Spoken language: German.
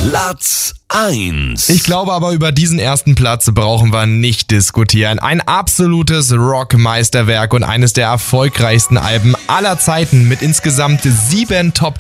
Platz 1. Ich glaube aber, über diesen ersten Platz brauchen wir nicht diskutieren. Ein absolutes Rock-Meisterwerk und eines der erfolgreichsten Alben aller Zeiten mit insgesamt 7 Top